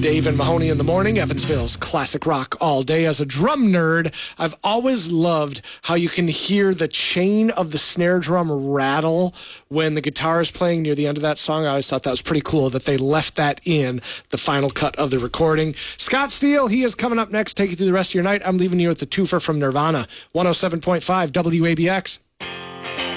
Dave and Mahoney in the morning, Evansville's classic rock all day. As a drum nerd, I've always loved how you can hear the chain of the snare drum rattle when the guitar is playing near the end of that song. I always thought that was pretty cool that they left that in the final cut of the recording. Scott Steele, he is coming up next, take you through the rest of your night. I'm leaving you with the twofer from Nirvana, 107.5 WABX.